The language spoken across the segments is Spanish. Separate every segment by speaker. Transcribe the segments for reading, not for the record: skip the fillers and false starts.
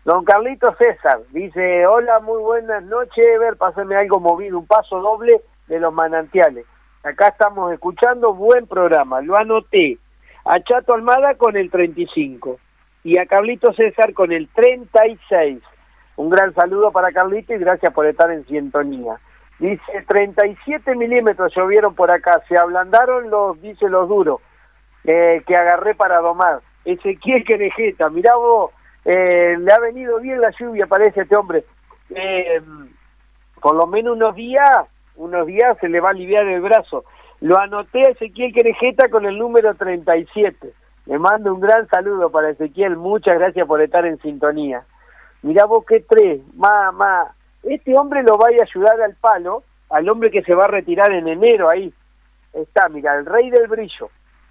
Speaker 1: Don Carlito César dice, hola, muy buenas noches, pásame algo movido, un paso doble de los manantiales. Acá estamos escuchando, buen programa, lo anoté. A Chato Almada con el 35 y a Carlito César con el 36. Un gran saludo para Carlito y gracias por estar en sintonía. Dice, 37 milímetros llovieron por acá, se ablandaron los duros que agarré para domar. Ezequiel Querejeta, mirá vos, le ha venido bien la lluvia, parece este hombre. Por lo menos unos días se le va a aliviar el brazo. Lo anoté a Ezequiel Querejeta con el número 37. Le mando un gran saludo para Ezequiel, muchas gracias por estar en sintonía. Mirá vos qué tres, este hombre lo va a ayudar al palo, al hombre que se va a retirar en enero ahí. Está, mira, el Rey del Brillo,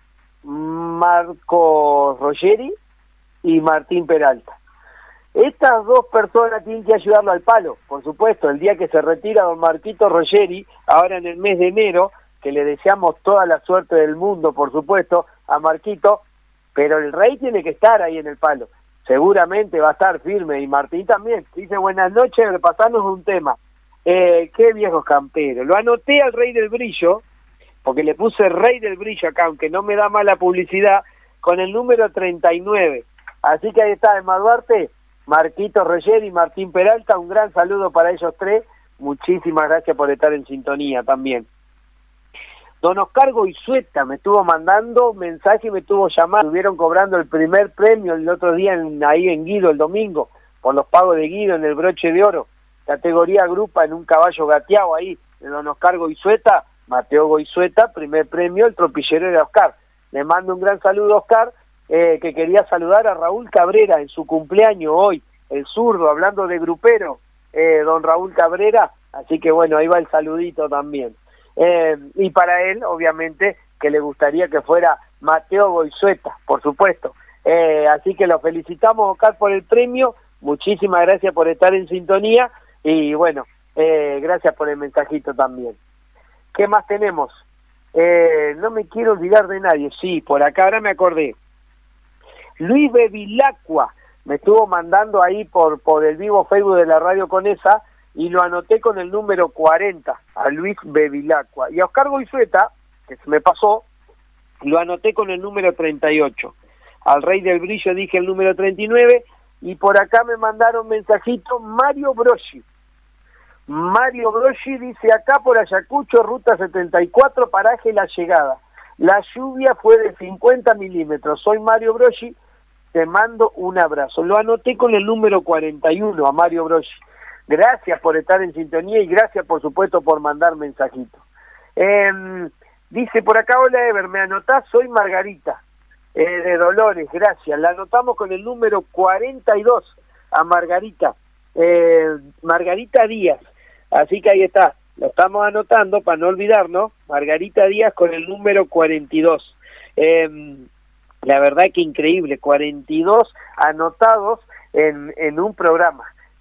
Speaker 1: Marco Ruggeri y Martín Peralta. Estas dos personas tienen que ayudarlo al palo, por supuesto, el día que se retira don Marquito Ruggeri, ahora en el mes de enero, que le deseamos toda la suerte del mundo, por supuesto, a Marquito, pero el Rey tiene que estar ahí en el palo, seguramente va a estar firme, y Martín también. Dice, buenas noches, repasarnos un tema. Qué viejos camperos. Lo anoté al Rey del Brillo, porque le puse Rey del Brillo acá, aunque no me da mala publicidad, con el número 39. Así que ahí está, Emma Duarte, Marquito Ruggeri y Martín Peralta, un gran saludo para ellos tres, muchísimas gracias por estar en sintonía también. Don Oscar Goizueta me estuvo mandando mensaje y me estuvo llamando, estuvieron cobrando el primer premio el otro día ahí en Guido el domingo, por los pagos de Guido en el broche de oro, categoría grupa en un caballo gateado ahí, de don Oscar Goizueta, Mateo Goizueta, primer premio, el tropillero de Oscar. Le mando un gran saludo a Oscar, que quería saludar a Raúl Cabrera en su cumpleaños hoy, el zurdo, hablando de grupero, don Raúl Cabrera, así que bueno, ahí va el saludito también. Y para él, obviamente, que le gustaría que fuera Mateo Goizueta, por supuesto. Así que lo felicitamos, Oscar, por el premio, muchísimas gracias por estar en sintonía, y bueno, gracias por el mensajito también. ¿Qué más tenemos? No me quiero olvidar de nadie, sí, por acá ahora me acordé. Luis Bevilacqua me estuvo mandando ahí por el vivo Facebook de la Radio Conesa y lo anoté con el número 40, a Luis Bevilacqua. Y a Oscar Goizueta, que se me pasó, lo anoté con el número 38. Al Rey del Brillo dije el número 39 y por acá me mandaron mensajito Mario Broschi. Mario Broschi dice, acá por Ayacucho, ruta 74, paraje La Llegada. La lluvia fue de 50 milímetros. Soy Mario Broschi, te mando un abrazo. Lo anoté con el número 41 a Mario Broschi. Gracias por estar en sintonía y gracias, por supuesto, por mandar mensajitos. Dice por acá, hola Ever, ¿me anotás? Soy Margarita, de Dolores, gracias. La anotamos con el número 42 a Margarita. Margarita Díaz. Así que ahí está, lo estamos anotando para no olvidarnos, Margarita Díaz con el número 42. La verdad que increíble, 42 anotados en un programa.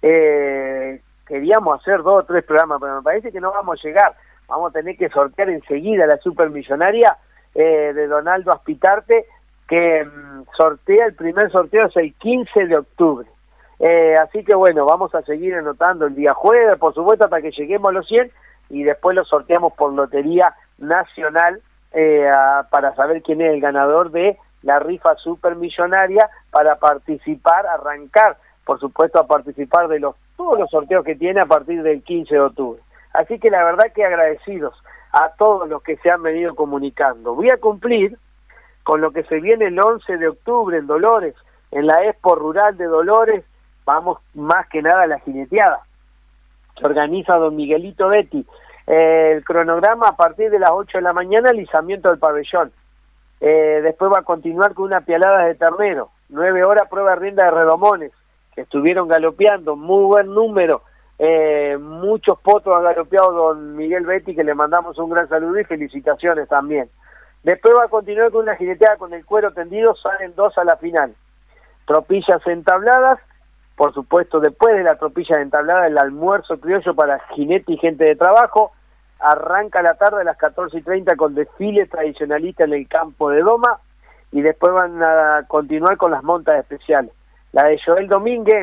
Speaker 1: Queríamos hacer 2 o 3 programas, pero me parece que no vamos a llegar. Vamos a tener que sortear enseguida la supermillonaria de Donaldo Aspitarte, que el primer sorteo es el 15 de octubre. Así que bueno, vamos a seguir anotando el día jueves, por supuesto, hasta que lleguemos a los 100 y después lo sorteamos por Lotería Nacional para saber quién es el ganador de la rifa supermillonaria para participar, arrancar, por supuesto, a participar de todos los sorteos que tiene a partir del 15 de octubre. Así que la verdad que agradecidos a todos los que se han venido comunicando. Voy a cumplir con lo que se viene el 11 de octubre en Dolores, en la Expo Rural de Dolores. Vamos más que nada a la jineteada, que organiza don Miguelito Betti. El cronograma a partir de las 8 de la mañana, alisamiento del pabellón. Después va a continuar con una pialada de ternero, 9 horas prueba de rienda de redomones, que estuvieron galopeando, muy buen número, muchos potros han galopeado don Miguel Betti, que le mandamos un gran saludo y felicitaciones también. Después va a continuar con una jineteada con el cuero tendido, salen 2 a la final. Tropillas entabladas, por supuesto, después de la tropilla entablada, el almuerzo criollo para jinete y gente de trabajo. Arranca la tarde a las 14:30 con desfile tradicionalista en el campo de Doma y después van a continuar con las montas especiales. La de Joel Domínguez,